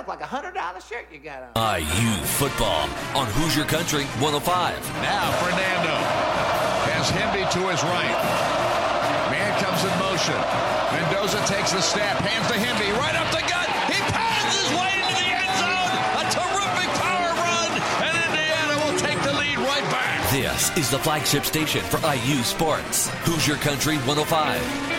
look like $100 shirt you got on. IU football on Hoosier Country 105. Now Fernando has Hemby to his right. Man comes in motion. Mendoza takes the snap, hands to Hemby, right up the gut. He pounds his way into the end zone. A terrific power run, and Indiana will take the lead right back. This is the flagship station for IU sports. Hoosier Country 105.